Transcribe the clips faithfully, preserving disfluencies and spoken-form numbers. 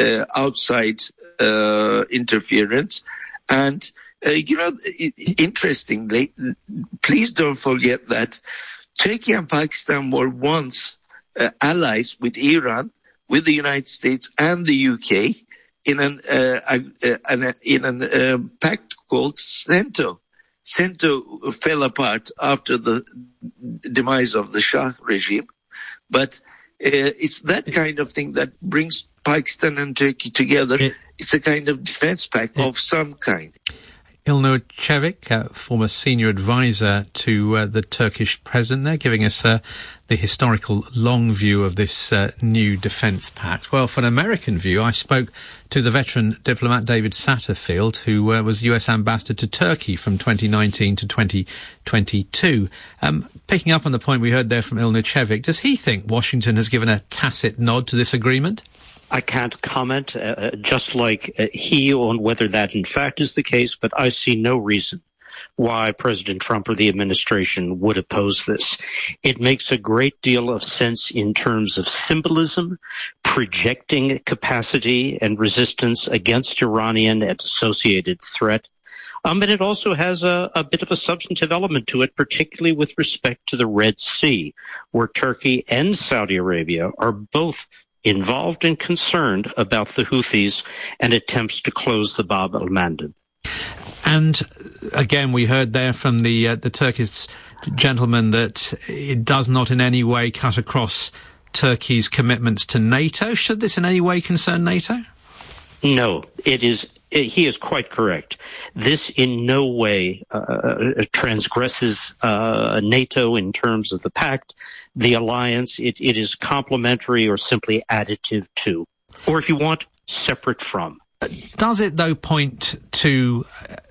uh, outside uh, interference. And, uh, you know, interestingly, please don't forget that Turkey and Pakistan were once uh, allies with Iran, with the United States and the U K in an, uh, uh, an in an uh, pact called CENTO. CENTO fell apart after the demise of the Shah regime, but uh, it's that kind of thing that brings Pakistan and Turkey together. It, it's a kind of defense pact it, of some kind. Ilnur Çevik, uh, former senior advisor to uh, the Turkish president there, giving us uh, the historical long view of this uh, new defence pact. Well, for an American view, I spoke to the veteran diplomat David Satterfield, who uh, was U S ambassador to Turkey from twenty nineteen to twenty twenty-two. Um, picking up on the point we heard there from Ilnur Çevik, does he think Washington has given a tacit nod to this agreement? I can't comment, uh, just like uh, he, on whether that in fact is the case, but I see no reason why President Trump or the administration would oppose this. It makes a great deal of sense in terms of symbolism, projecting capacity and resistance against Iranian and associated threat. Um, and it also has a, a bit of a substantive element to it, particularly with respect to the Red Sea, where Turkey and Saudi Arabia are both involved and concerned about the Houthis and attempts to close the Bab al-Mandeb. And again, we heard there from the uh, the Turkish gentleman that it does not in any way cut across Turkey's commitments to NATO. Should this in any way concern NATO? No, it is. He is quite correct. This in no way uh, transgresses uh, NATO in terms of the pact, the alliance. It, it is complementary or simply additive to, or if you want, separate from. Does it, though, point to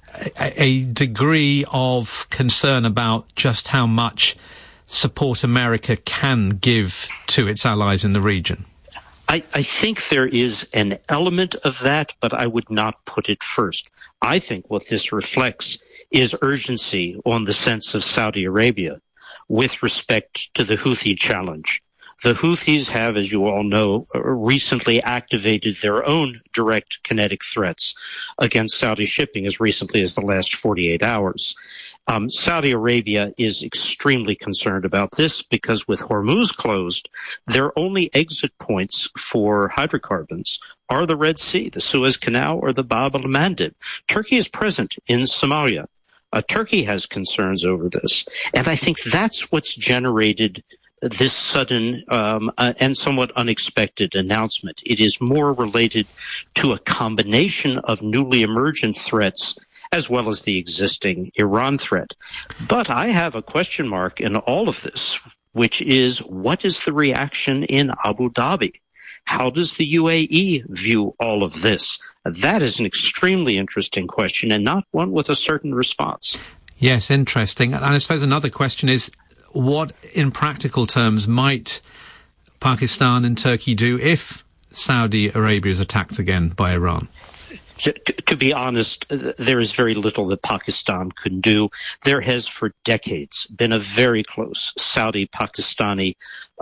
a, a degree of concern about just how much support America can give to its allies in the region? I, I think there is an element of that, but I would not put it first. I think what this reflects is urgency on the sense of Saudi Arabia with respect to the Houthi challenge. The Houthis have, as you all know, recently activated their own direct kinetic threats against Saudi shipping as recently as the last forty-eight hours. Um, Saudi Arabia is extremely concerned about this because with Hormuz closed, their only exit points for hydrocarbons are the Red Sea, the Suez Canal, or the Bab al-Mandeb. Turkey is present in Somalia. Uh, Turkey has concerns over this. And I think that's what's generated this sudden um, uh, and somewhat unexpected announcement. It is more related to a combination of newly emergent threats as well as the existing Iran threat. But I have a question mark in all of this, which is, what is the reaction in Abu Dhabi? How does the U A E view all of this? That is an extremely interesting question and not one with a certain response. Yes, interesting. And I suppose another question is, what, in practical terms, might Pakistan and Turkey do if Saudi Arabia is attacked again by Iran? To, to be honest, there is very little that Pakistan can do. There has for decades been a very close Saudi-Pakistani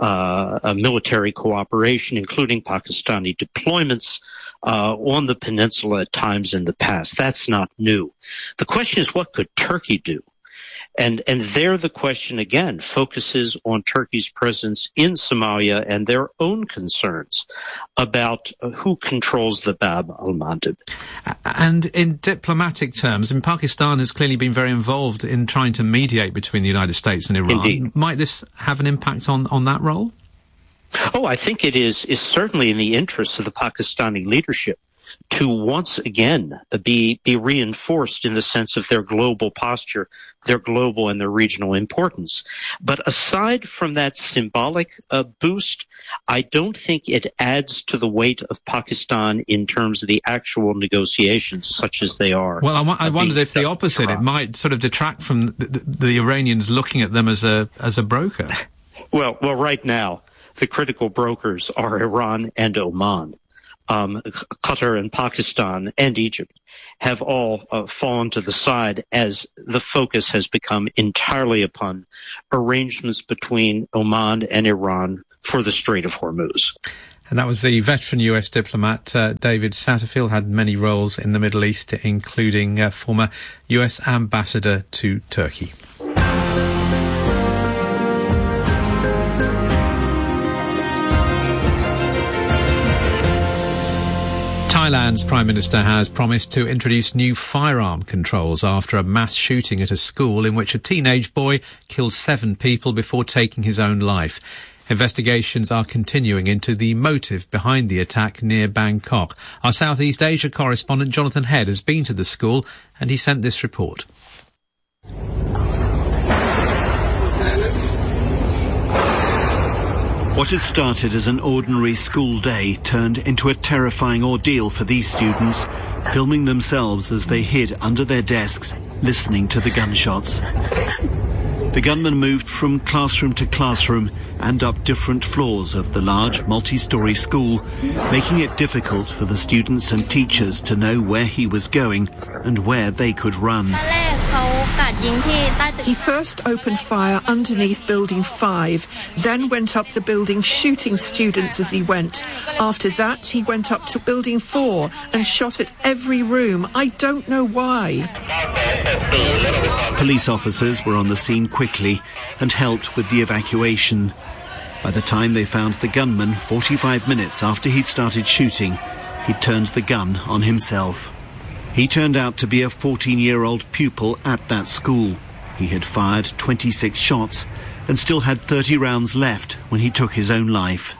uh, military cooperation, including Pakistani deployments uh, on the peninsula at times in the past. That's not new. The question is, what could Turkey do? And, and there the question again focuses on Turkey's presence in Somalia and their own concerns about uh, who controls the Bab al-Mandeb. And in diplomatic terms, and Pakistan has clearly been very involved in trying to mediate between the United States and Iran. Indeed. Might this have an impact on, on that role? Oh, I think it is, is certainly in the interests of the Pakistani leadership to once again be be reinforced in the sense of their global posture, their global and their regional importance. But aside from that symbolic uh, boost, I don't think it adds to the weight of Pakistan in terms of the actual negotiations, such as they are. Well, I, w- I wondered if the opposite, it might sort of detract from the, the, the Iranians looking at them as a as a broker. Well, well, right now, the critical brokers are Iran and Oman. Um, Qatar and Pakistan and Egypt have all uh, fallen to the side as the focus has become entirely upon arrangements between Oman and Iran for the Strait of Hormuz. And that was the veteran U S diplomat uh, David Satterfield, had many roles in the Middle East, including uh, former U S ambassador to Turkey. Thailand's Prime Minister has promised to introduce new firearm controls after a mass shooting at a school in which a teenage boy killed seven people before taking his own life. Investigations are continuing into the motive behind the attack near Bangkok. Our Southeast Asia correspondent Jonathan Head has been to the school and he sent this report. What had started as an ordinary school day turned into a terrifying ordeal for these students, filming themselves as they hid under their desks, listening to the gunshots. The gunmen moved from classroom to classroom and up different floors of the large multi-storey school, making it difficult for the students and teachers to know where he was going and where they could run. He first opened fire underneath Building five, then went up the building shooting students as he went. After that, he went up to Building four and shot at every room. I don't know why. Police officers were on the scene quickly and helped with the evacuation. By the time they found the gunman, forty-five minutes after he'd started shooting, he'd turned the gun on himself. He turned out to be a fourteen-year-old pupil at that school. He had fired twenty-six shots and still had thirty rounds left when he took his own life.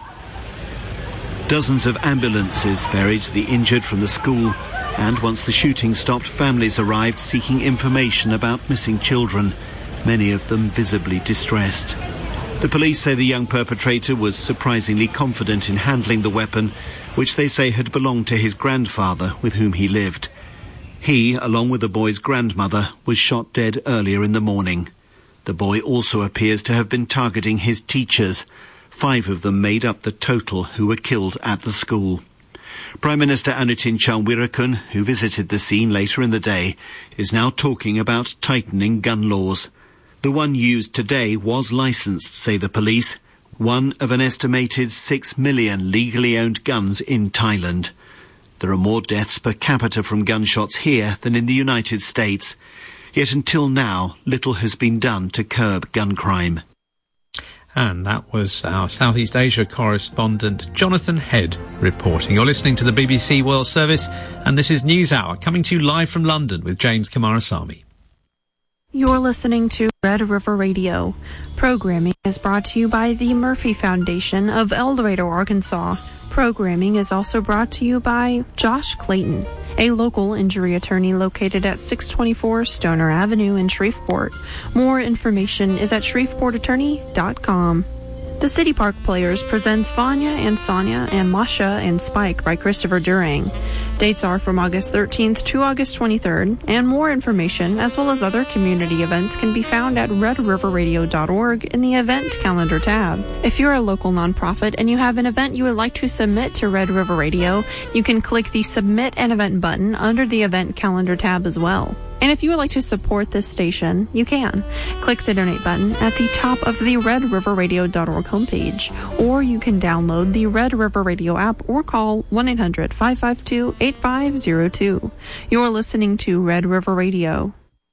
Dozens of ambulances ferried the injured from the school, and once the shooting stopped, families arrived seeking information about missing children, many of them visibly distressed. The police say the young perpetrator was surprisingly confident in handling the weapon, which they say had belonged to his grandfather, with whom he lived. He, along with the boy's grandmother, was shot dead earlier in the morning. The boy also appears to have been targeting his teachers. Five of them made up the total who were killed at the school. Prime Minister Anutin Charnvirakul, who visited the scene later in the day, is now talking about tightening gun laws. The one used today was licensed, say the police, one of an estimated six million legally owned guns in Thailand. There are more deaths per capita from gunshots here than in the United States. Yet until now, little has been done to curb gun crime. And that was our Southeast Asia correspondent Jonathan Head reporting. You're listening to the B B C World Service, and this is News Hour, coming to you live from London with James Kamarasamy. You're listening to Red River Radio. Programming is brought to you by the Murphy Foundation of El Dorado, Arkansas. Programming is also brought to you by Josh Clayton, a local injury attorney located at six twenty-four Stoner Avenue in Shreveport. More information is at shreveport attorney dot com. The City Park Players presents Vanya and Sonia and Masha and Spike by Christopher Durang. Dates are from August thirteenth to August twenty-third, and more information as well as other community events can be found at red river radio dot org in the event calendar tab. If you're a local nonprofit and you have an event you would like to submit to Red River Radio, you can click the Submit an Event button under the event calendar tab as well. And if you would like to support this station, you can. Click the Donate button at the top of the red river radio dot org homepage. Or you can download the Red River Radio app or call one eight hundred five five two eight five zero two. You're listening to Red River Radio.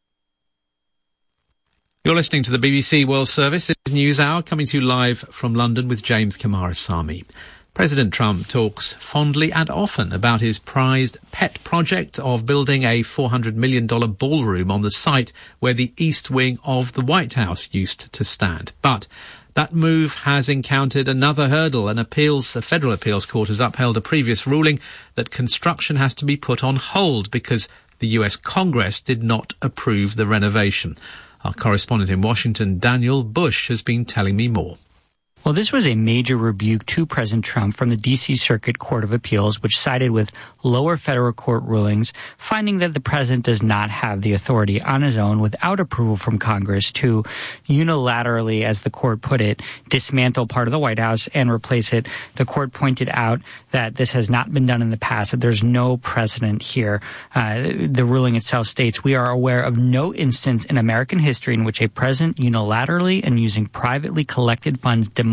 You're listening to the B B C World Service. It's News Hour, coming to you live from London with James Kamarasamy. President Trump talks fondly and often about his prized pet project of building a four hundred million dollars ballroom on the site where the East Wing of the White House used to stand. But that move has encountered another hurdle. An appeals, a federal appeals court has upheld a previous ruling that construction has to be put on hold because the U S Congress did not approve the renovation. Our correspondent in Washington, Daniel Bush, has been telling me more. Well, this was a major rebuke to President Trump from the D C Circuit Court of Appeals, which sided with lower federal court rulings, finding that the president does not have the authority on his own without approval from Congress to unilaterally, as the court put it, dismantle part of the White House and replace it. The court pointed out that this has not been done in the past, that there's no precedent here. Uh, the ruling itself states, we are aware of no instance in American history in which a president unilaterally and using privately collected funds demolished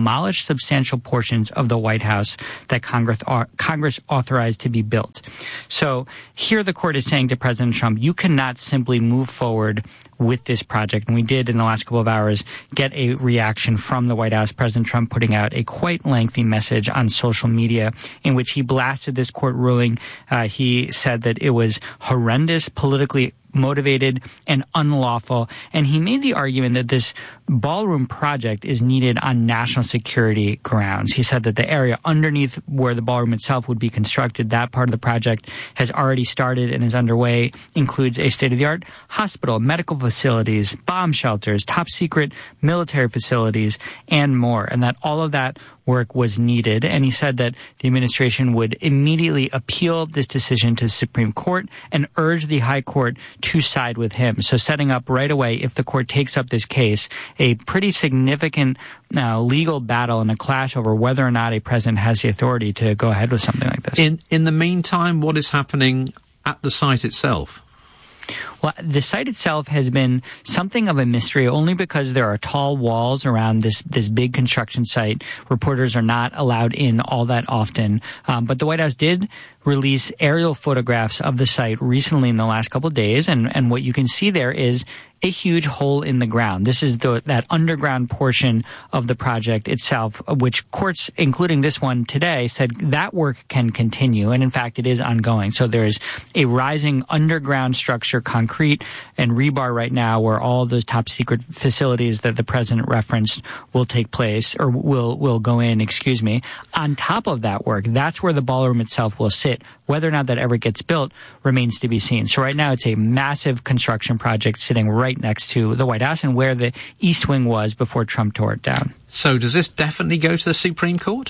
demolish substantial portions of the White House that Congress, Congress authorized to be built. So here the court is saying to President Trump, you cannot simply move forward with this project. And we did in the last couple of hours get a reaction from the White House, President Trump putting out a quite lengthy message on social media in which he blasted this court ruling. Uh, he said that it was horrendous, politically motivated, and unlawful. And he made the argument that this ballroom project is needed on national security grounds. He said that the area underneath where the ballroom itself would be constructed, that part of the project has already started and is underway, includes a state-of-the-art hospital, medical facilities, bomb shelters, top secret military facilities, and more. And that all of that work was needed. And he said that the administration would immediately appeal this decision to the Supreme Court and urge the High Court to side with him. So setting up right away, if the court takes up this case, a pretty significant uh, legal battle and a clash over whether or not a president has the authority to go ahead with something like this. In in the meantime, what is happening at the site itself? Well, the site itself has been something of a mystery only because there are tall walls around this, this big construction site. Reporters are not allowed in all that often. Um, but the White House did release aerial photographs of the site recently in the last couple of days. And, and what you can see there is a huge hole in the ground. This is the, that underground portion of the project itself, which courts, including this one today, said that work can continue. And in fact, it is ongoing. So there is a rising underground structure, concrete and rebar right now, where all those top secret facilities that the president referenced will take place, or will, will go in, excuse me. On top of that work, that's where the ballroom itself will sit. Whether or not that ever gets built remains to be seen. So right now it's a massive construction project sitting right next to the White House and where the East Wing was before Trump tore it down. So does this definitely go to the Supreme Court?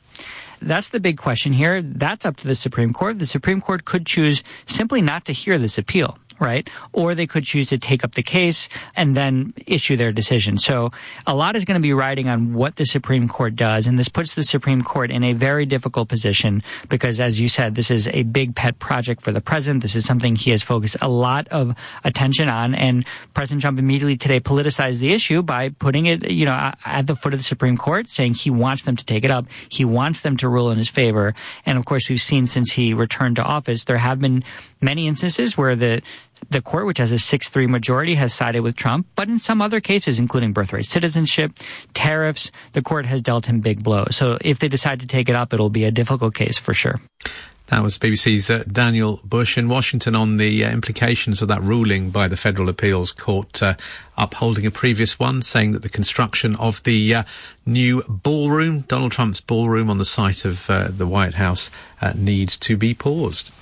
That's the big question here. That's up to the Supreme Court. The Supreme Court could choose simply not to hear this appeal, right? Or they could choose to take up the case and then issue their decision. So a lot is going to be riding on what the Supreme Court does, and this puts the Supreme Court in a very difficult position because, as you said, this is a big pet project for the president. This is something he has focused a lot of attention on, and President Trump immediately today politicized the issue by putting it, you know, at the foot of the Supreme Court, saying he wants them to take it up. He wants them to rule in his favor. And of course, we've seen since he returned to office, there have been many instances where the The court, which has a six three majority, has sided with Trump. But in some other cases, including birthright citizenship, tariffs, the court has dealt him big blows. So if they decide to take it up, it'll be a difficult case for sure. That was B B C's uh, Daniel Bush in Washington on the uh, implications of that ruling by the Federal Appeals Court, uh, upholding a previous one, saying that the construction of the uh, new ballroom, Donald Trump's ballroom on the site of uh, the White House, uh, needs to be paused.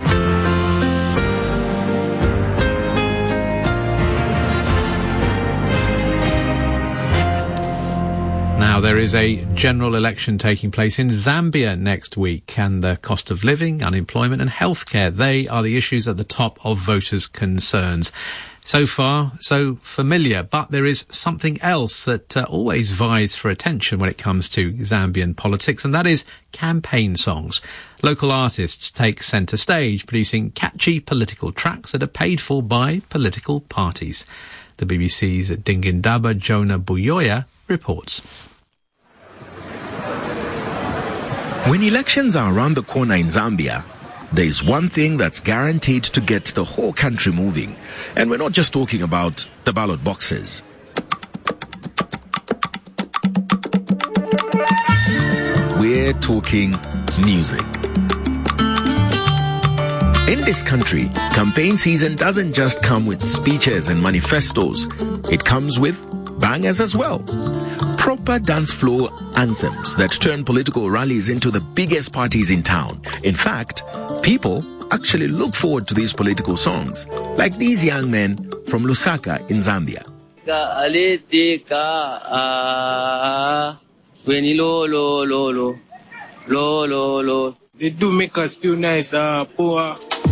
Now, there is a general election taking place in Zambia next week, and the cost of living, unemployment and healthcare, they are the issues at the top of voters' concerns. So far, so familiar, but there is something else that uh, always vies for attention when it comes to Zambian politics, and that is campaign songs. Local artists take centre stage, producing catchy political tracks that are paid for by political parties. The B B C's Dingindaba Jonah Buyoya reports. When elections are around the corner in Zambia, there is one thing that's guaranteed to get the whole country moving. And we're not just talking about the ballot boxes. We're talking music. In this country, campaign season doesn't just come with speeches and manifestos. It comes with bangers as well. Proper dance floor anthems that turn political rallies into the biggest parties in town. In fact, people actually look forward to these political songs, like these young men from Lusaka in Zambia. They do make us feel nice, uh, poor.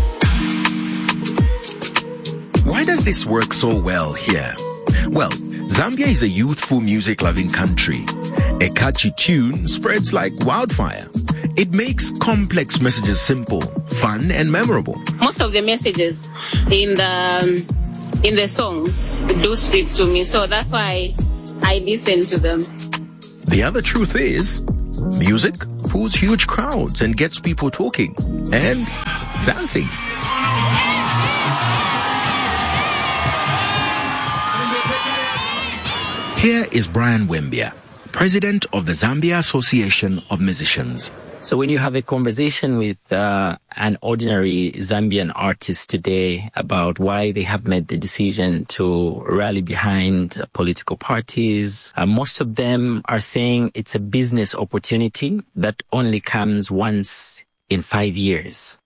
Why does this work so well here? Well, Zambia is a youthful, music-loving country. A catchy tune spreads like wildfire. It makes complex messages simple, fun, and memorable. Most of the messages in the in the songs do speak to me, so that's why I listen to them. The other truth is, music pulls huge crowds and gets people talking and dancing. Here is Brian Wembia, president of the Zambia Association of Musicians. So when you have a conversation with uh, an ordinary Zambian artist today about why they have made the decision to rally behind uh, political parties, uh, most of them are saying it's a business opportunity that only comes once in five years.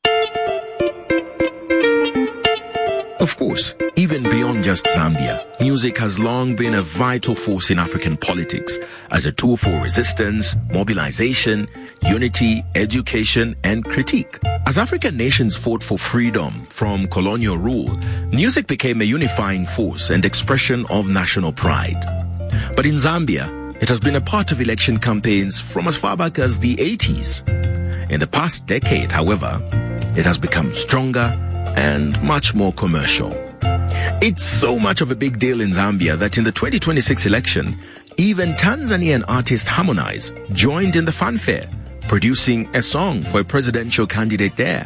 Of course, even beyond just Zambia, music has long been a vital force in African politics as a tool for resistance, mobilization, unity, education, and critique. As African nations fought for freedom from colonial rule, music became a unifying force and expression of national pride. But in Zambia, it has been a part of election campaigns from as far back as the eighties. In the past decade, however, it has become stronger and much more commercial. It's so much of a big deal in Zambia that in the twenty twenty-six election, even Tanzanian artist Harmonize joined in the fanfare, producing a song for a presidential candidate there.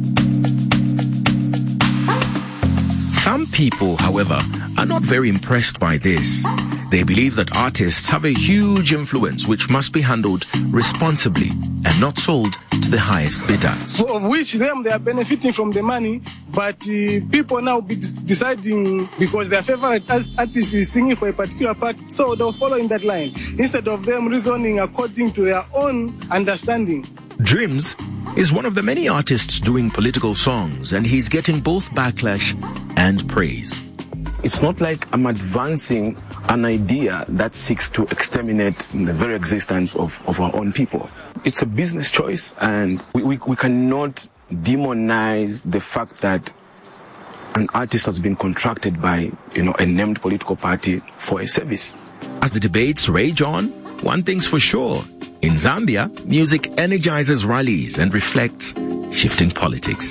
Some people, however, are not very impressed by this. They believe that artists have a huge influence which must be handled responsibly and not sold to the highest bidder. So of which them, they are benefiting from the money, but uh, people now be deciding because their favorite artist is singing for a particular part, so they'll follow in that line, instead of them reasoning according to their own understanding. Dreams is one of the many artists doing political songs, and he's getting both backlash and praise. It's not like I'm advancing an idea that seeks to exterminate the very existence of, of our own people. It's a business choice, and we, we, we cannot demonize the fact that an artist has been contracted by, you know, a named political party for a service. As the debates rage on, one thing's for sure. In Zambia, music energizes rallies and reflects shifting politics.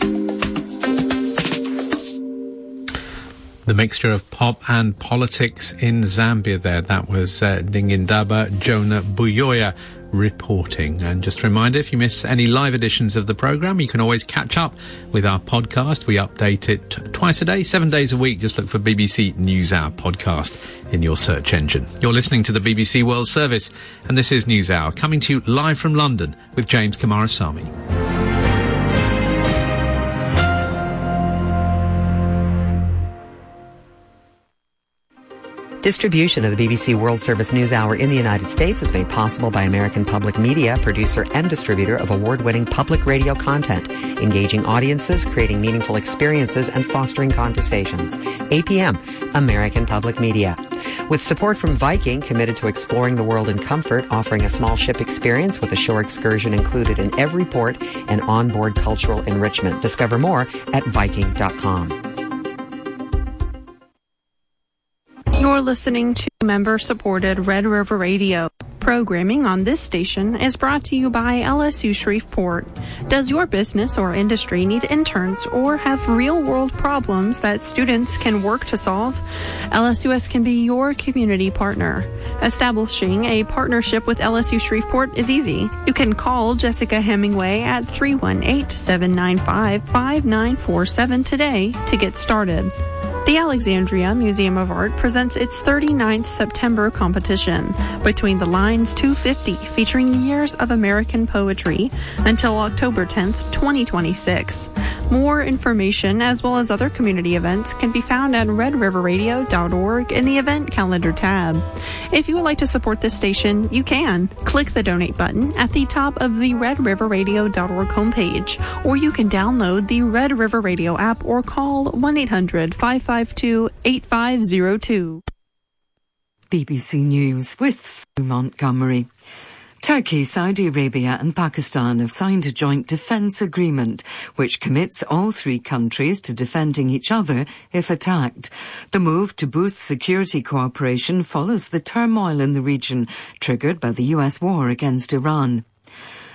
The mixture of pop and politics in Zambia there. That was uh, Ndingindaba Jonah Buyoya reporting. And just a reminder, if you miss any live editions of the programme, you can always catch up with our podcast. We update it t- twice a day, seven days a week. Just look for B B C NewsHour podcast in your search engine. You're listening to the B B C World Service, and this is NewsHour, coming to you live from London with James Kamarasamy. Distribution of the B B C World Service News Hour in the United States is made possible by American Public Media, producer and distributor of award-winning public radio content, engaging audiences, creating meaningful experiences, and fostering conversations. A P M, American Public Media. With support from Viking, committed to exploring the world in comfort, offering a small ship experience with a shore excursion included in every port and onboard cultural enrichment. Discover more at Viking dot com. You're listening to member-supported Red River Radio. Programming on this station is brought to you by L S U Shreveport. Does your business or industry need interns or have real-world problems that students can work to solve? L S U S can be your community partner. Establishing a partnership with L S U Shreveport is easy. You can call Jessica Hemingway at three one eight, seven nine five, five nine four seven today to get started. The Alexandria Museum of Art presents its thirty-ninth September competition, Between the Lines two fifty, featuring years of American poetry until October tenth, twenty twenty-six. More information, as well as other community events, can be found at red river radio dot org in the event calendar tab. If you would like to support this station, you can. Click the donate button at the top of the red river radio dot org homepage, or you can download the Red River Radio app or call one eight hundred, five five two, eight five zero two. B B C News with Sue Montgomery. Turkey, Saudi Arabia and Pakistan have signed a joint defence agreement which commits all three countries to defending each other if attacked. The move to boost security cooperation follows the turmoil in the region triggered by the U S war against Iran.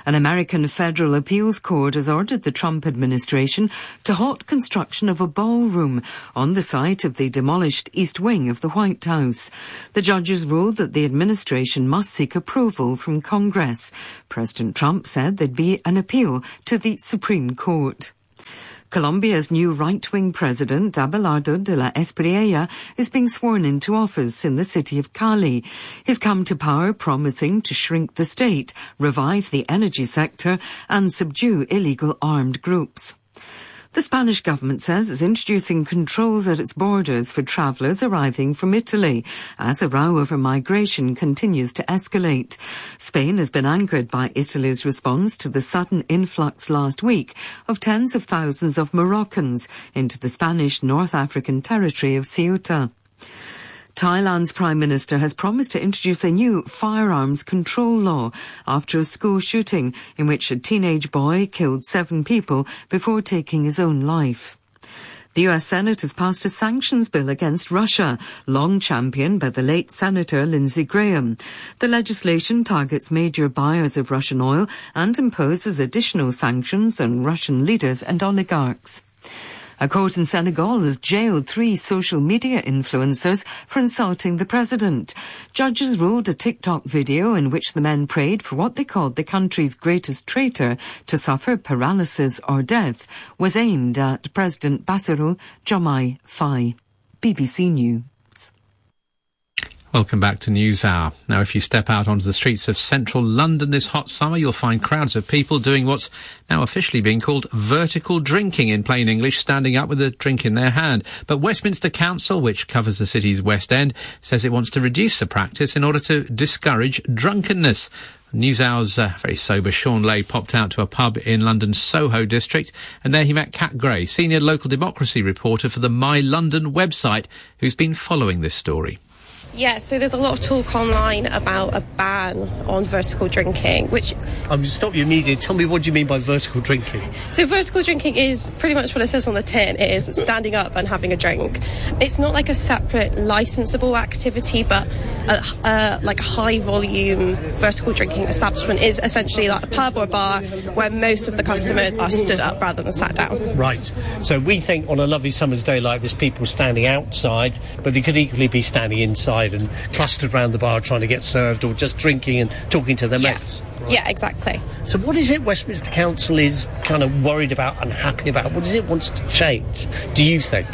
An American federal appeals court has ordered the Trump administration to halt construction of a ballroom on the site of the demolished East Wing of the White House. The judges ruled that the administration must seek approval from Congress. President Trump said there'd be an appeal to the Supreme Court. Colombia's new right-wing president, Abelardo de la Espriella, is being sworn into office in the city of Cali. He's come to power promising to shrink the state, revive the energy sector and subdue illegal armed groups. The Spanish government says it's introducing controls at its borders for travellers arriving from Italy as a row over migration continues to escalate. Spain has been angered by Italy's response to the sudden influx last week of tens of thousands of Moroccans into the Spanish North African territory of Ceuta. Thailand's Prime Minister has promised to introduce a new firearms control law after a school shooting in which a teenage boy killed seven people before taking his own life. The U S Senate has passed a sanctions bill against Russia, long championed by the late Senator Lindsey Graham. The legislation targets major buyers of Russian oil and imposes additional sanctions on Russian leaders and oligarchs. A court in Senegal has jailed three social media influencers for insulting the president. Judges ruled a TikTok video in which the men prayed for what they called the country's greatest traitor to suffer paralysis or death was aimed at President Bassirou Diomaye Faye. B B C News. Welcome back to NewsHour. Now, if you step out onto the streets of central London this hot summer, you'll find crowds of people doing what's now officially being called vertical drinking, in plain English, standing up with a drink in their hand. But Westminster Council, which covers the city's West End, says it wants to reduce the practice in order to discourage drunkenness. NewsHour's uh, very sober Sean Lay popped out to a pub in London's Soho district, and there he met Kat Gray, senior local democracy reporter for the My London website, who's been following this story. Yeah, so there's a lot of talk online about a ban on vertical drinking, which... I'm going to stop you immediately. Tell me, what do you mean by vertical drinking? So vertical drinking is pretty much what it says on the tin. It is standing up and having a drink. It's not like a separate licensable activity, but a, a like high-volume vertical drinking establishment is essentially like a pub or a bar where most of the customers are stood up rather than sat down. Right. So we think on a lovely summer's day like this, people standing outside, but they could equally be standing inside and clustered around the bar trying to get served or just drinking and talking to their yeah. mates. Right. Yeah, exactly. So what is it Westminster Council is kind of worried about, unhappy about? What is it wants to change, do you think?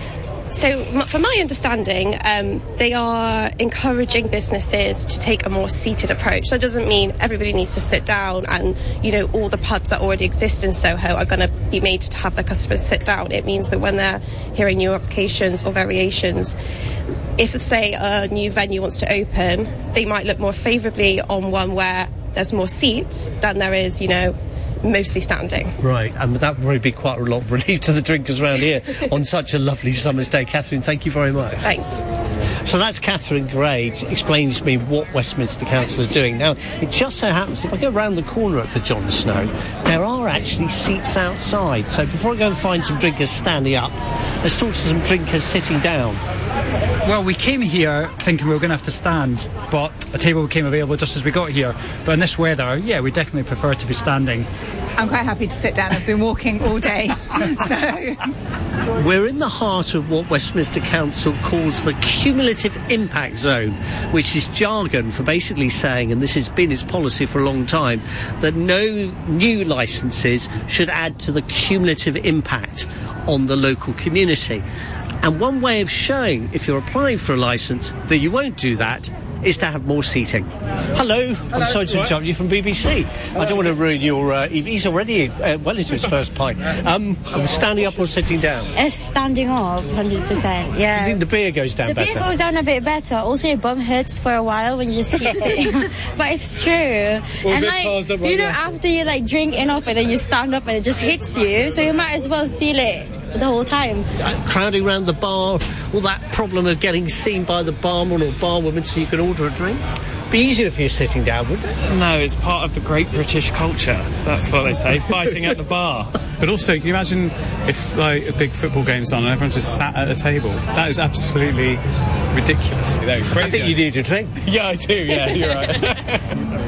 So, from my understanding, um, they are encouraging businesses to take a more seated approach. That doesn't mean everybody needs to sit down and, you know, all the pubs that already exist in Soho are going to be made to have their customers sit down. It means that when they're hearing new applications or variations, if, say, a new venue wants to open, they might look more favourably on one where there's more seats than there is, you know, mostly standing. Right, and that would probably be quite a lot of relief to the drinkers around here on such a lovely summer's day. Catherine, thank you very much. Thanks. So that's Catherine Gray, explains to me what Westminster Council are doing. Now, it just so happens, if I go round the corner at the John Snow, there are actually seats outside. So before I go and find some drinkers standing up, let's talk to some drinkers sitting down. Well, we came here thinking we were going to have to stand, but a table became available just as we got here. But in this weather, yeah, we definitely prefer to be standing. I'm quite happy to sit down. I've been walking all day, so... We're in the heart of what Westminster Council calls the cumulative impact zone, which is jargon for basically saying, and this has been its policy for a long time, that no new licences should add to the cumulative impact on the local community. And one way of showing, if you're applying for a licence, that you won't do that is to have more seating. Hello, Hello I'm sorry to interrupt you from B B C. Hello. I don't want to ruin your... Uh, he's already uh, well into his first pint. Um, I'm standing up or sitting down? It's standing up, one hundred percent, yeah. You think the beer goes down the better? The beer goes down a bit better. Also, your bum hurts for a while when you just keep sitting. But it's true. Well, and, like, you know, after you, like, drink enough and then you stand up and it just hits you, so you might as well feel it the whole time. Uh, crowding around the bar, all that problem of getting seen by the barman or barwoman so you can order a drink. Be easier if you're sitting down, wouldn't it? No, it's part of the great British culture. That's what they say, fighting at the bar. But also, can you imagine if like a big football game's on and everyone's just sat at a table? That is absolutely ridiculous. You know, I think you need a drink. Yeah, I do, yeah, you're right.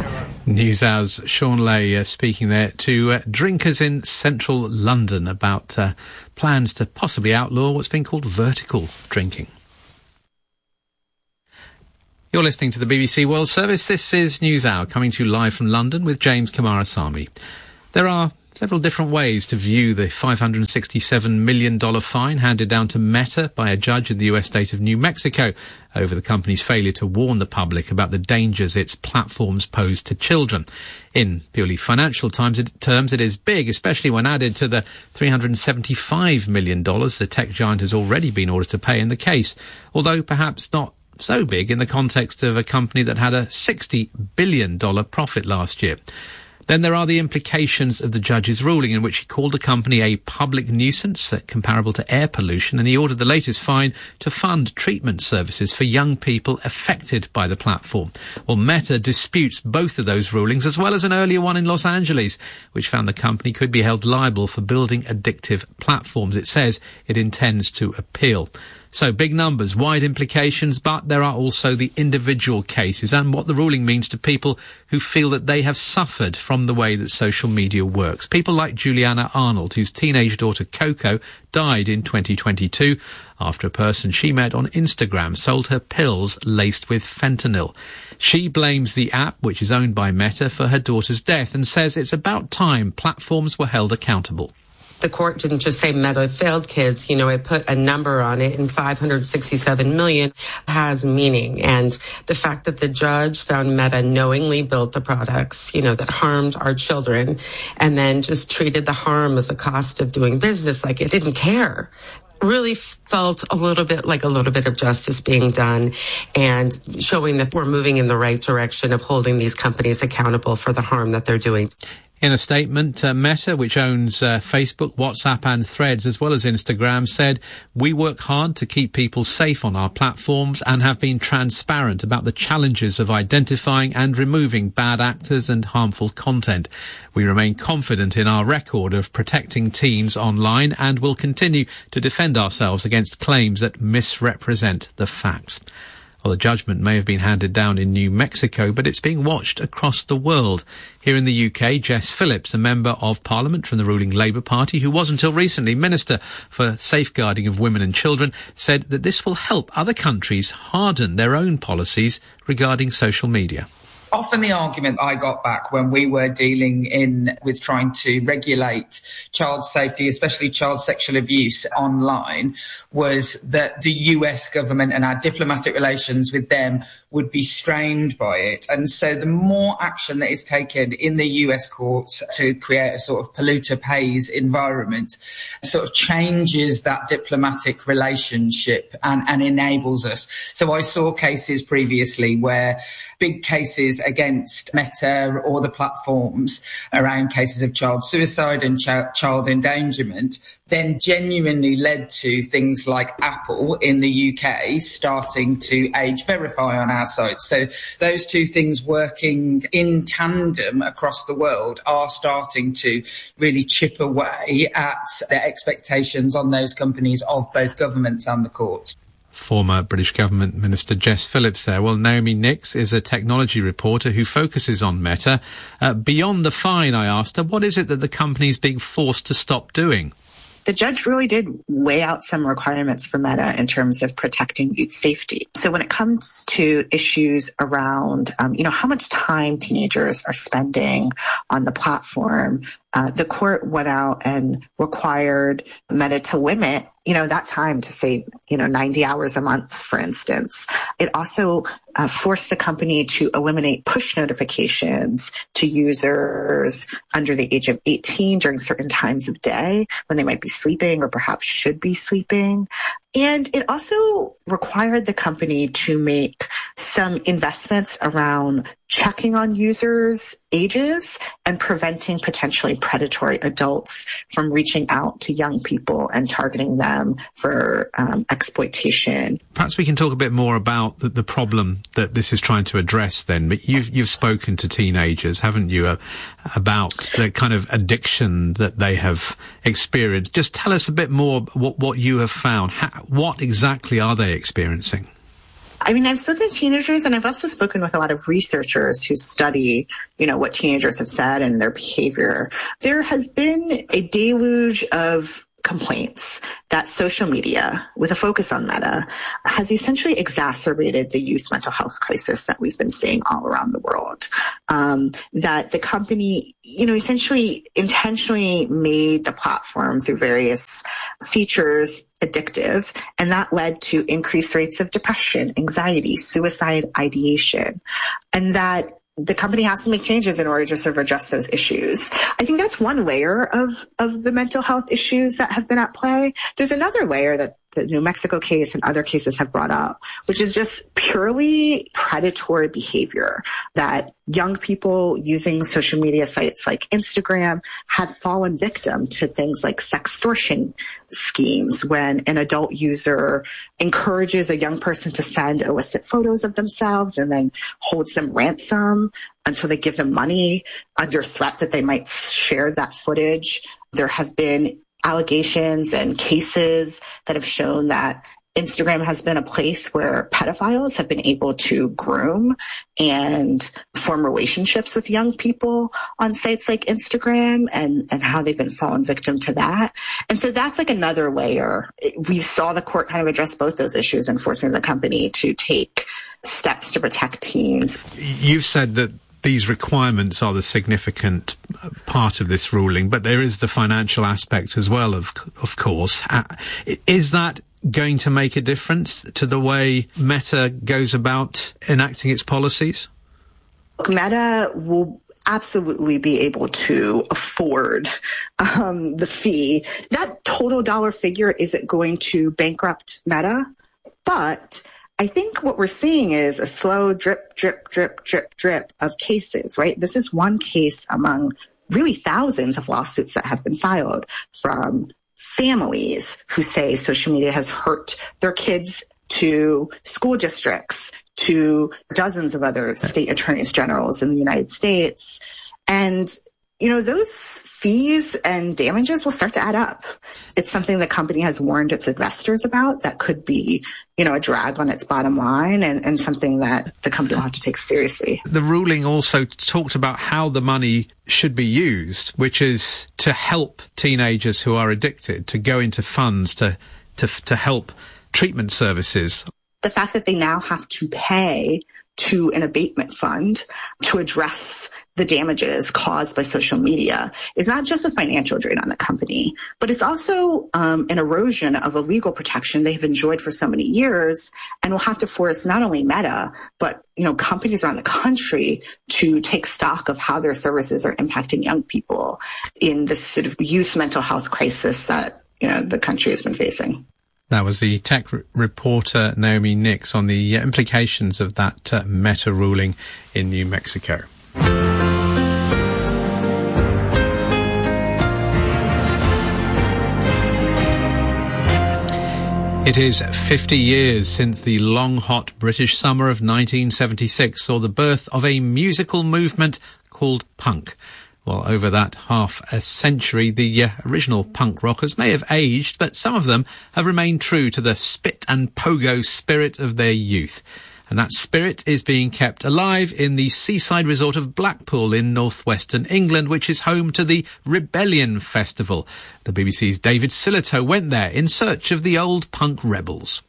NewsHour's Sean Lay uh, speaking there to uh, drinkers in central London about uh, plans to possibly outlaw what's been called vertical drinking. You're listening to the B B C World Service. This is NewsHour, coming to you live from London with James Kumarasamy. There are several different ways to view the five hundred sixty-seven million dollars fine handed down to Meta by a judge in the U S state of New Mexico over the company's failure to warn the public about the dangers its platforms pose to children. In purely financial terms, it is big, especially when added to the three hundred seventy-five million dollars the tech giant has already been ordered to pay in the case, although perhaps not so big in the context of a company that had a sixty billion dollars profit last year. Then there are the implications of the judge's ruling, in which he called the company a public nuisance, uh, comparable to air pollution, and he ordered the latest fine to fund treatment services for young people affected by the platform. Well, Meta disputes both of those rulings, as well as an earlier one in Los Angeles, which found the company could be held liable for building addictive platforms. It says it intends to appeal. So big numbers, wide implications, but there are also the individual cases and what the ruling means to people who feel that they have suffered from the way that social media works. People like Juliana Arnold, whose teenage daughter Coco died in twenty twenty-two after a person she met on Instagram sold her pills laced with fentanyl. She blames the app, which is owned by Meta, for her daughter's death and says it's about time platforms were held accountable. The court didn't just say Meta failed kids, you know, it put a number on it, and five hundred sixty-seven million has meaning. And the fact that the judge found Meta knowingly built the products, you know, that harmed our children, and then just treated the harm as a cost of doing business, like it didn't care, really felt a little bit like a little bit of justice being done and showing that we're moving in the right direction of holding these companies accountable for the harm that they're doing. In a statement, uh, Meta, which owns uh, Facebook, WhatsApp and Threads, as well as Instagram, said, "We work hard to keep people safe on our platforms and have been transparent about the challenges of identifying and removing bad actors and harmful content. We remain confident in our record of protecting teens online and will continue to defend ourselves against claims that misrepresent the facts." Well, the judgment may have been handed down in New Mexico, but it's being watched across the world. Here in the U K, Jess Phillips, a member of Parliament from the ruling Labour Party, who was until recently Minister for Safeguarding of Women and Children, said that this will help other countries harden their own policies regarding social media. Often the argument I got back when we were dealing in with trying to regulate child safety, especially child sexual abuse online, was that the U S government and our diplomatic relations with them would be strained by it. And so the more action that is taken in the U S courts to create a sort of polluter pays environment sort of changes that diplomatic relationship and, and enables us. So I saw cases previously where big cases against Meta or the platforms around cases of child suicide and ch- child endangerment then genuinely led to things like Apple in the U K starting to age verify on our site. So those two things working in tandem across the world are starting to really chip away at the expectations on those companies of both governments and the courts. Former British Government Minister Jess Phillips there. Well, Naomi Nix is a technology reporter who focuses on Meta. Uh, beyond the fine, I asked her, what is it that the company is being forced to stop doing? The judge really did lay out some requirements for Meta in terms of protecting youth safety. So when it comes to issues around, um, you know, how much time teenagers are spending on the platform, uh, the court went out and required Meta to limit, you know, that time to say, you know, ninety hours a month, for instance. It also uh, forced the company to eliminate push notifications to users under the age of eighteen during certain times of day when they might be sleeping or perhaps should be sleeping. And it also required the company to make some investments around checking on users' ages and preventing potentially predatory adults from reaching out to young people and targeting them for um, exploitation. Perhaps we can talk a bit more about the, the problem that this is trying to address then. But you've, you've spoken to teenagers, haven't you, uh, about the kind of addiction that they have experienced. Just tell us a bit more what, what you have found. How, what exactly are they experiencing? I mean, I've spoken to teenagers, and I've also spoken with a lot of researchers who study, you know, what teenagers have said and their behavior. There has been a deluge of complaints that social media, with a focus on Meta, has essentially exacerbated the youth mental health crisis that we've been seeing all around the world. Um, that the company, you know, essentially intentionally made the platform through various features addictive, and that led to increased rates of depression, anxiety, suicide ideation, and that the company has to make changes in order to sort of address those issues. I think that's one layer of, of the mental health issues that have been at play. There's another layer that the New Mexico case and other cases have brought up, which is just purely predatory behavior that young people using social media sites like Instagram have fallen victim to things like sextortion schemes when an adult user encourages a young person to send illicit photos of themselves and then holds them ransom until they give them money under threat that they might share that footage. There have been allegations and cases that have shown that Instagram has been a place where pedophiles have been able to groom and form relationships with young people on sites like Instagram, and, and how they've been fallen victim to that. And so that's like another layer. We saw the court kind of address both those issues and forcing the company to take steps to protect teens. You've said that these requirements are the significant part of this ruling, but there is the financial aspect as well, of of course. Uh, is that going to make a difference to the way Meta goes about enacting its policies? Meta will absolutely be able to afford um, the fee. That total dollar figure isn't going to bankrupt Meta, but I think what we're seeing is a slow drip, drip, drip, drip, drip of cases, right? This is one case among really thousands of lawsuits that have been filed from families who say social media has hurt their kids, to school districts, to dozens of other state attorneys generals in the United States. And, you know, those fees and damages will start to add up. It's something the company has warned its investors about that could be, you know, a drag on its bottom line, and, and something that the company will have to take seriously. The ruling also talked about how the money should be used, which is to help teenagers who are addicted to go into funds to to, to help treatment services. The fact that they now have to pay to an abatement fund to address the damages caused by social media is not just a financial drain on the company, but it's also um, an erosion of a legal protection they've enjoyed for so many years, and will have to force not only Meta, but, you know, companies around the country to take stock of how their services are impacting young people in this sort of youth mental health crisis that, you know, the country has been facing. That was the tech r- reporter Naomi Nix on the uh, implications of that uh, Meta ruling in New Mexico. It is fifty years since the long, hot British summer of nineteen seventy-six saw the birth of a musical movement called punk. Well, over that half a century, the uh, original punk rockers may have aged, but some of them have remained true to the spit and pogo spirit of their youth. And that spirit is being kept alive in the seaside resort of Blackpool in northwestern England, which is home to the Rebellion Festival. The B B C's David Sillito went there in search of the old punk rebels.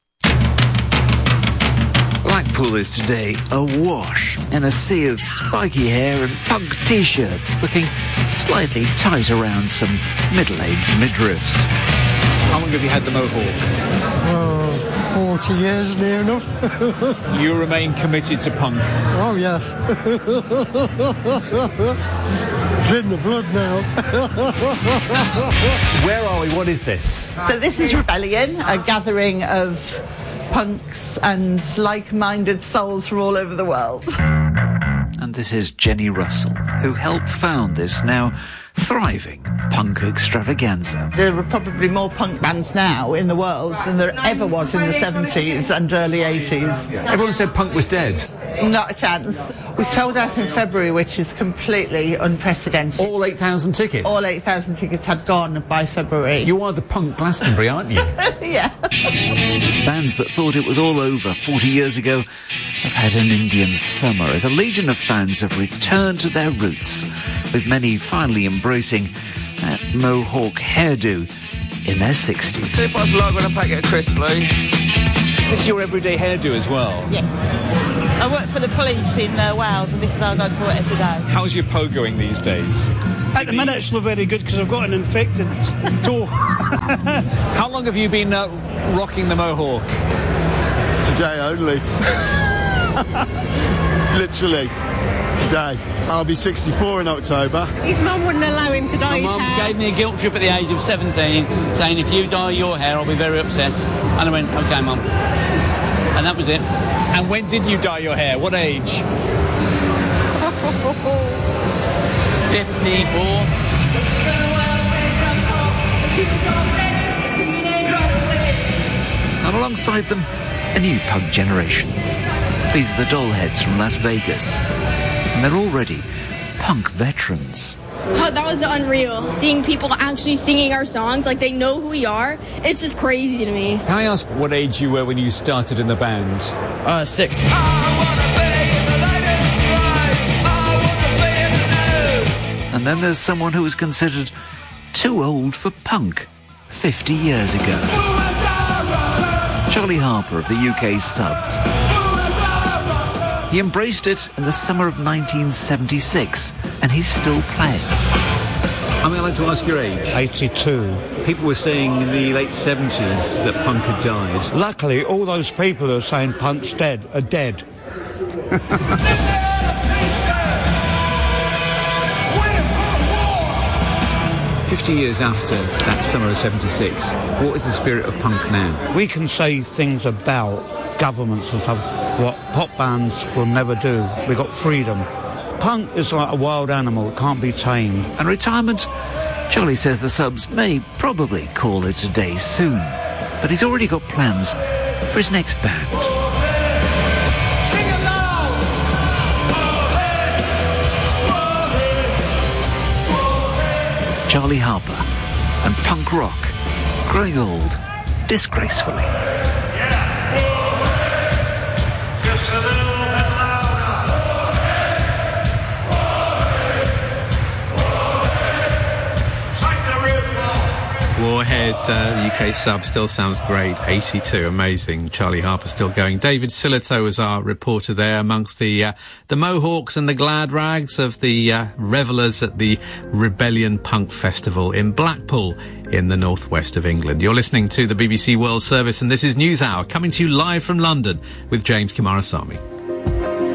Blackpool is today awash in a sea of spiky hair and punk T-shirts looking slightly tight around some middle-aged midriffs. How long have you had the mohawk? Oh, forty years, near enough. You remain committed to punk? Oh, yes. It's in the blood now. Where are we? What is this? So this is Rebellion, a gathering of punks and like-minded souls from all over the world. And this is Jenny Russell, who helped found this now thriving punk extravaganza. There are probably more punk bands now in the world than there ever was in the seventies and early eighties. Everyone said punk was dead. Not a chance. We sold out in February, which is completely unprecedented. All eight thousand tickets? All eight thousand tickets had gone by February. You are the punk Glastonbury, aren't you? Yeah. Bands that thought it was all over forty years ago have had an Indian summer as a legion of fans have returned to their roots, with many finally embracing that mohawk hairdo in their sixties. Two pots of lager and a packet of crisps, please. This is your everyday hairdo as well? Yes. I work for the police in uh, Wales, and this is how I go to work every day. How's your po going these days? At the minute, it's not very good because I've got an infected toe. How long have you been uh, rocking the mohawk? Today only. Literally. Today. I'll be sixty-four in October. His mum wouldn't allow him to dye his My mum hair. gave me a guilt trip at the age of seventeen, saying if you dye your hair, I'll be very upset. And I went, OK, Mum. And that was it. And when did you dye your hair? What age? fifty-four. And alongside them, a new punk generation. These are the Dollheads from Las Vegas. And they're already punk veterans. Oh, that was unreal. Seeing people actually singing our songs, like they know who we are, it's just crazy to me. Can I ask what age you were when you started in the band? Uh, six. And then there's someone who was considered too old for punk fifty years ago. Charlie Harper of the U K Subs. He embraced it in the summer of nineteen seventy-six, and he's still playing. Am I allowed to ask your age? eighty-two. People were saying in the late seventies that punk had died. Luckily, all those people who are saying punk's dead are dead. Fifty years after that summer of seventy-six, what is the spirit of punk now? We can say things about governments and stuff what pop bands will never do. We've got freedom. Punk is like a wild animal, it can't be tamed. And retirement? Charlie says the Subs may probably call it a day soon, but he's already got plans for his next band. Charlie Harper and punk rock growing old disgracefully. Warhead, uh, the U K Sub still sounds great. eighty-two, amazing. Charlie Harper still going. David Sillito was our reporter there amongst the uh, the Mohawks and the glad rags of the uh, revellers at the Rebellion Punk Festival in Blackpool in the northwest of England. You're listening to the B B C World Service, and this is NewsHour coming to you live from London with James Kimarasamy.